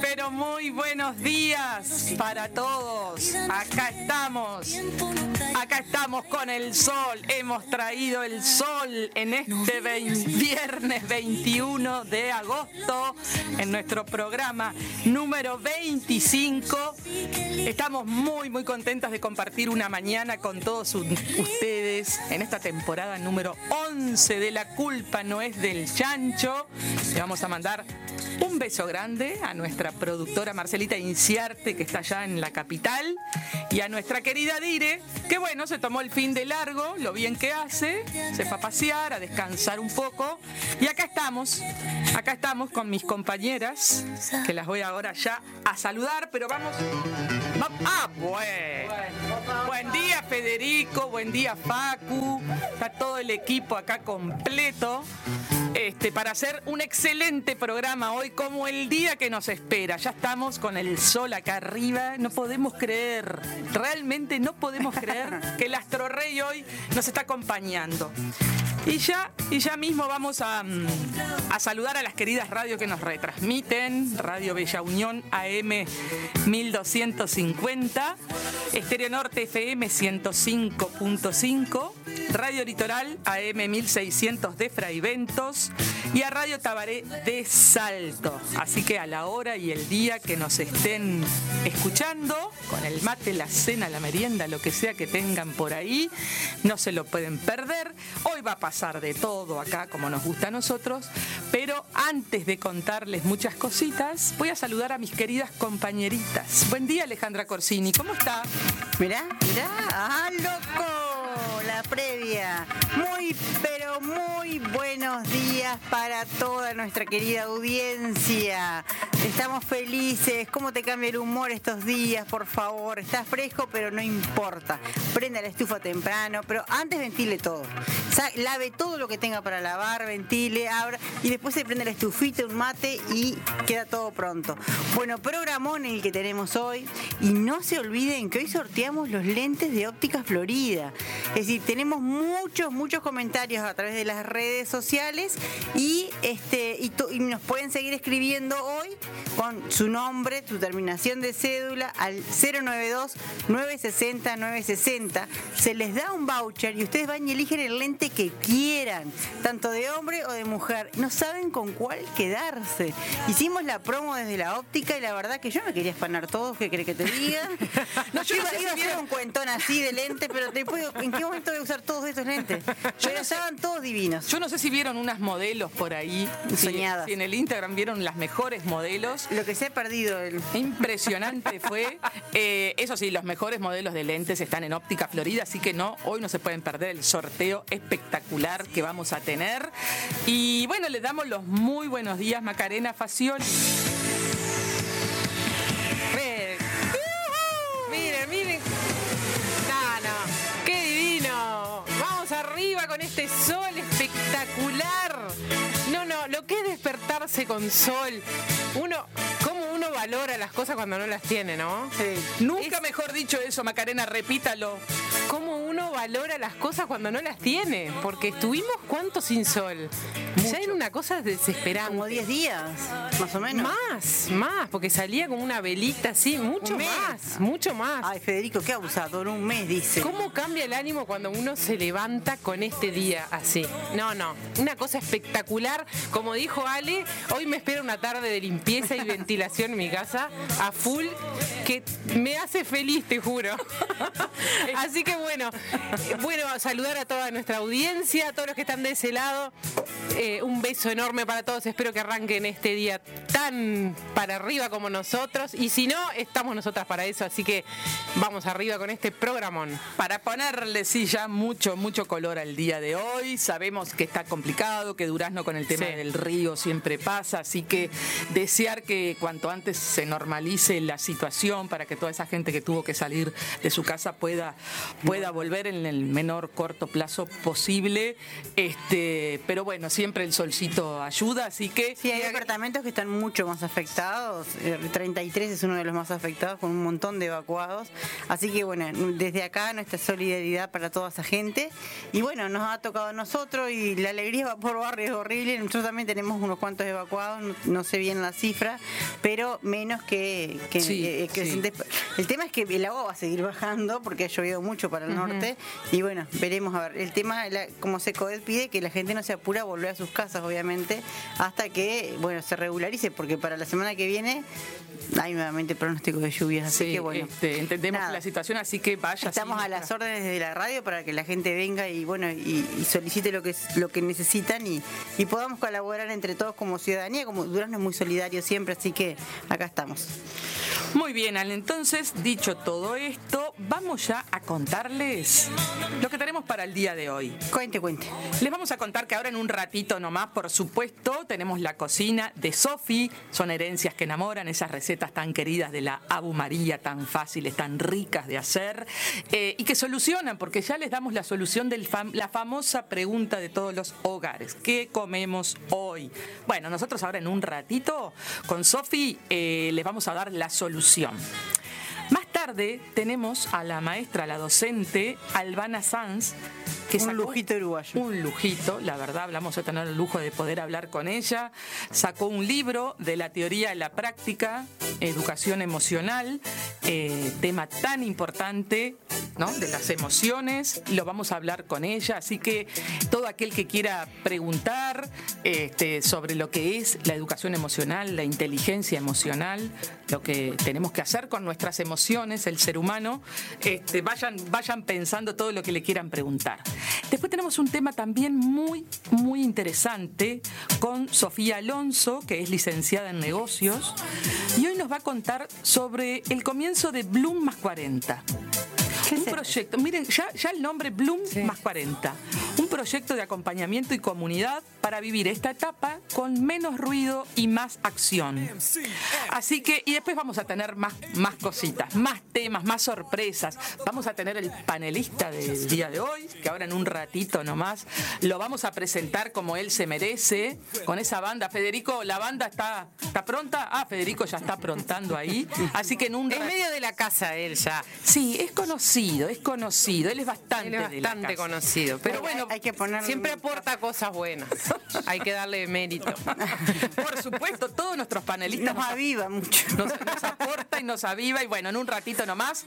pero muy buenos días para todos. Acá estamos con el sol. Hemos traído el sol en este viernes 21 de agosto en nuestro programa número 25. Estamos muy contentas de compartir una mañana con todos ustedes en esta temporada número 11 de La Culpa No Es del Chancho. Le vamos a mandar un beso grande a nuestra productora Marcelita Inciarte, que está allá en la capital, y a nuestra querida Dire, que bueno, se tomó el fin de largo, lo bien que hace, se fue a pasear, a descansar un poco, y acá estamos con mis compañeras, que las voy ahora ya a saludar, pero vamos. Buen día, Federico, buen día, Facu, está todo el equipo acá completo. Para hacer un excelente programa hoy, como el día que nos espera. Ya estamos con el sol acá arriba. No podemos creer, realmente no podemos creer que el Astro Rey hoy nos está acompañando. Y ya mismo vamos a saludar a las queridas radios que nos retransmiten. Radio Bella Unión AM 1250, Estéreo Norte FM 105.5, Radio Litoral AM 1600 de Fraiventos y a Radio Tabaré de Salto. Así que a la hora y el día que nos estén escuchando, con el mate, la cena, la merienda, lo que sea que tengan por ahí, no se lo pueden perder. Hoy va a pasar de todo acá, como nos gusta a nosotros, pero antes de contarles muchas cositas, voy a saludar a mis queridas compañeritas. Buen día, Alejandra Corsini, ¿cómo está? Mirá, loco, la previa. Pero muy buenos días para toda nuestra querida audiencia. Estamos felices. ¿Cómo te cambia el humor estos días, por favor? Está fresco, pero no importa. Prenda la estufa temprano, pero antes ventile todo. Lave todo lo que tenga para lavar, ventile, abra, y después se prende la estufita, un mate y queda todo pronto. Bueno, programón el que tenemos hoy, y no se olviden que hoy sorteamos los lentes de Óptica Florida. Es decir, tenemos muchos comentarios a través de las redes sociales y nos pueden seguir escribiendo hoy con su nombre, tu terminación de cédula al 092-960-960. Se les da un voucher y ustedes van y eligen el lente que quieran, tanto de hombre o de mujer. No saben con cuál quedarse. Hicimos la promo desde la óptica y la verdad que yo me quería afanar todos, ¿qué crees que te diga? No, yo iba a hacer un cuentón así de lente, pero después, ¿en qué momento voy a usar todos estos lentes? Pero estaban todos divinos. Yo no sé si vieron unas modelos por ahí, soñadas. Si en el Instagram vieron las mejores modelos. Lo que se ha perdido. Impresionante fue. Eso sí, los mejores modelos de lentes están en Óptica Florida, así que hoy no se pueden perder el sorteo espectacular que vamos a tener. Y bueno, les damos los muy buenos días, Macarena Facioli. Miren. No, qué divino. Vamos arriba con este sol espectacular. No, lo que es despertarse con sol. ¿Cómo uno valora las cosas cuando no las tiene, no? Sí. Nunca mejor dicho eso, Macarena, repítalo. ¿Cómo uno valora las cosas cuando no las tiene? Porque estuvimos, ¿cuánto sin sol? Mucho. Ya era una cosa desesperante. Como 10 días, más o menos. Más, porque salía como una velita así, mucho más. Ay, Federico, qué abusado, en un mes, dice. ¿Cómo cambia el ánimo cuando uno se levanta con este día así? No, una cosa espectacular. Como dijo Ale, hoy me espera una tarde de limpieza y ventilación en mi casa a full, que me hace feliz, te juro. Así que bueno, saludar a toda nuestra audiencia, a todos los que están de ese lado. Un beso enorme para todos. Espero que arranquen este día tan para arriba como nosotros. Y si no, estamos nosotras para eso. Así que vamos arriba con este programón. Para ponerle, sí, ya mucho color al día de hoy. Sabemos que está complicado, que Durazno con el tema del río siempre pasa. Así que desear que cuanto antes se normalice la situación para que toda esa gente que tuvo que salir de su casa pueda volver en el menor corto plazo posible. Pero bueno, siempre el solcito ayuda, así que... Sí, hay departamentos que están mucho más afectados. 33 es uno de los más afectados, con un montón de evacuados. Así que bueno, desde acá nuestra solidaridad para toda esa gente. Y bueno, nos ha tocado a nosotros y la alegría va por barrios horrible. Nosotros también tenemos unos cuantos evacuados, no sé bien la cifra, pero menos que Sí. El tema es que el agua va a seguir bajando porque ha llovido mucho para el norte. Y bueno, veremos a ver. El tema, como Secoed pide que la gente no se apura a volver a sus casas, obviamente, hasta que bueno se regularice, porque para la semana que viene hay nuevamente pronóstico de lluvias, así que bueno. Entendemos nada. la situación, así que vaya. Estamos a las órdenes de la radio para que la gente venga y bueno y solicite lo que necesitan y podamos colaborar entre todos como ciudadanía. Como Durazno es muy solidario siempre, así que acá estamos. Muy bien, Ale, entonces, dicho todo esto, vamos ya a contarles lo que tenemos para el día de hoy. Cuente. Les vamos a contar que ahora en un ratito nomás, por supuesto, tenemos la cocina de Sofi. Son herencias que enamoran, esas recetas tan queridas de la Abu María, tan fáciles, tan ricas de hacer y que solucionan, porque ya les damos la solución de la famosa pregunta de todos los hogares. ¿Qué comemos hoy? Bueno, nosotros ahora en un ratito con Sofi les vamos a dar la solución. Más tarde tenemos a la maestra, la docente Albana Sanz, que Un lujito uruguayo. Un lujito, la verdad, vamos a tener el lujo de poder hablar con ella. Sacó un libro de la teoría a la práctica, educación emocional, tema tan importante, ¿no?, de las emociones, y lo vamos a hablar con ella. Así que todo aquel que quiera preguntar sobre lo que es la educación emocional, la inteligencia emocional, lo que tenemos que hacer con nuestras emociones, el ser humano, vayan pensando todo lo que le quieran preguntar. Después tenemos un tema también muy, muy interesante con Sofía Alonso, que es licenciada en negocios, y hoy nos va a contar sobre el comienzo de Bloom más 40. Un proyecto, miren, ya el nombre Bloom más 40. Un proyecto de acompañamiento y comunidad para vivir esta etapa con menos ruido y más acción. Así que, y después vamos a tener más cositas, más temas, más sorpresas. Vamos a tener el panelista del día de hoy, que ahora en un ratito nomás lo vamos a presentar como él se merece, con esa banda. Federico, ¿la banda está pronta? Ah, Federico ya está aprontando ahí. Así que en un Es medio de la casa él ya. Sí, es conocido. Él es bastante de la casa. Conocido. Pero bueno, hay que ponerle siempre aporta cosas buenas. Hay que darle mérito. Por supuesto, todos nuestros panelistas Nos aviva mucho. Nos aporta y nos aviva. Y bueno, en un ratito nomás,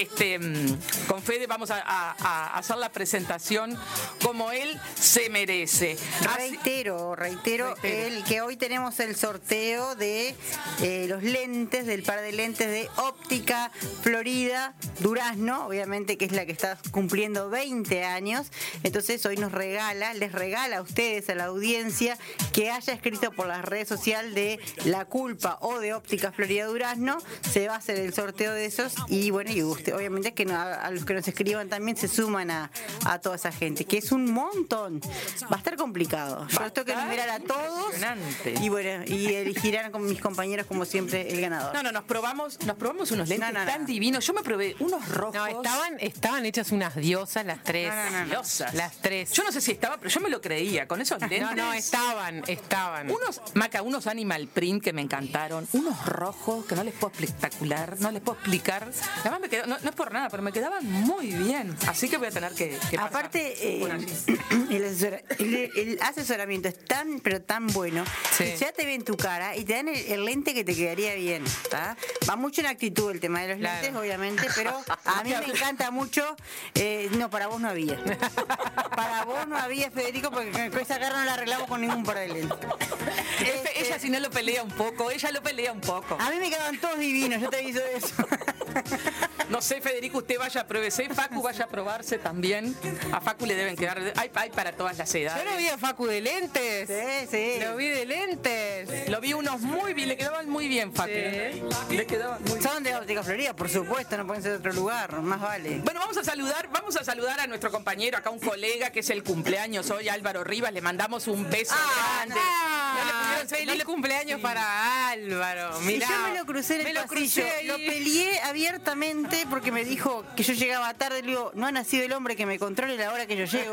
con Fede vamos a hacer la presentación como él se merece. Reitero que hoy tenemos el sorteo de los lentes, del par de lentes de Óptica Florida Durazno, obviamente que es la que está cumpliendo 20 años. Entonces hoy les regala a ustedes, a la audiencia, que haya escrito por las redes sociales de La Culpa o de Óptica Florida Durazno, se va a hacer el sorteo de esos. Y bueno, y usted, obviamente que a los que nos escriban también se suman a toda esa gente, que es un montón. Va a estar complicado. Yo les tengo que enumerar a todos. Y bueno, y elegirán con mis compañeros como siempre el ganador. No, nos probamos unos lentes tan divinos. Yo me probé unos rojos. No, estaban hechas unas diosas las tres. Diosas. Las tres. Yo no sé si estaba, pero yo me lo creía. Con esos lentes. No, estaban. Unos animal print que me encantaron. Unos rojos que no les puedo explicar. Además me quedó, no es por nada, pero me quedaban muy bien. Así que voy a tener que pasar. Aparte, el asesoramiento es tan, pero tan bueno, que ya te ven tu cara y te dan el lente que te quedaría bien, ¿tá? Va mucho en actitud el tema de los lentes, obviamente, pero a mí me encanta mucho. No, para vos no había. Para vos no había, Federico, porque con esa cara no la arreglamos con ningún par de lentes. Ella si no lo pelea un poco, A mí me quedaban todos divinos, yo te aviso de eso. No sé, Federico, usted vaya a pruébese. Facu vaya a probarse también. A Facu le deben quedar. Hay para todas las edades. Yo lo vi a Facu de lentes. Sí. Lo vi de lentes. Lo vi unos muy bien, le quedaban muy bien, Facu. Sí. Le quedaban muy bien. Son de Óptica Florida, por supuesto, no pueden ser de otro lugar, más vale. Bueno, vamos a saludar a nuestro compañero, acá un colega que es el cumpleaños hoy, Álvaro Rivas. Le mandamos un beso grande. Feliz cumpleaños para Álvaro. Mirá, y yo me lo crucé en el pasillo, lo peleé, abiertamente porque me dijo que yo llegaba tarde. Le digo, no ha nacido el hombre que me controle la hora que yo llego.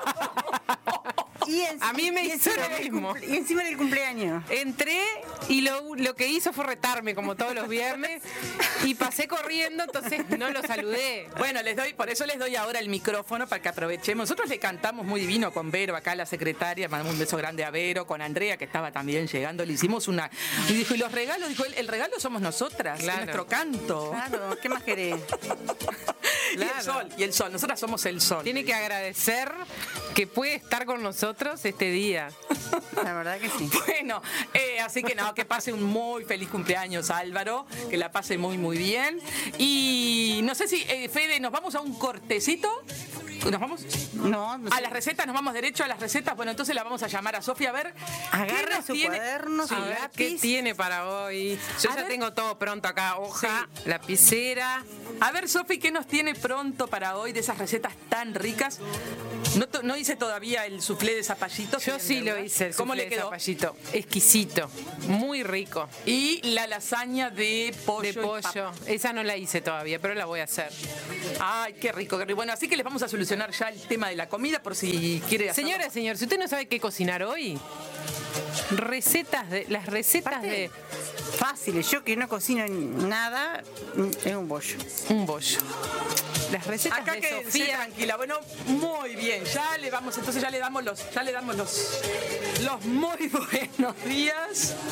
A mí me hizo lo mismo. Y encima del cumpleaños. Entré y lo que hizo fue retarme, como todos los viernes, y pasé corriendo, entonces no lo saludé. Bueno, por eso les doy ahora el micrófono para que aprovechemos. Nosotros le cantamos muy divino con Vero, acá la secretaria, mandamos un beso grande a Vero, con Andrea, que estaba también llegando, le hicimos una... Y dijo, ¿y los regalos? Dijo, el regalo somos nosotras, Claro. es nuestro canto. Claro, ¿qué más querés? Claro. Y el sol, nosotras somos el sol. Tiene que agradecer que puede estar con nosotros este día. La verdad que sí. Bueno, así que no, que pase un muy feliz cumpleaños, Álvaro, que la pase muy, muy bien. Y no sé si, Fede, ¿nos vamos a un cortecito? ¿Nos vamos? No, no A sé. las recetas, nos vamos derecho a las recetas. Bueno, entonces la vamos a llamar a Sofía a ver. Agarra qué nos su tiene. cuaderno, su A ver qué lápiz. tiene para hoy. Yo A ya ver. tengo todo pronto acá, hoja, lapicera. A ver, Sofi, ¿qué nos tiene pronto para hoy de esas recetas tan ricas? No hice todavía el soufflé de zapallitos. Yo sí lo hice, el ¿Cómo soufflé le de quedó? zapallito. Exquisito, muy rico. Y la lasaña de pollo. De y papa. pollo. Esa no la hice todavía, pero la voy a hacer. Ay, qué rico, qué rico. Bueno, así que les vamos a solucionar ya el tema de la comida por si quiere hacerlo. Señora, señor, si usted no sabe qué cocinar hoy, las recetas Aparte, de fáciles. Yo que no cocino nada, es un bollo. un bollo. Las recetas Acá de que Sofía. tranquila. Bueno, muy bien. Ya le damos los muy buenos días.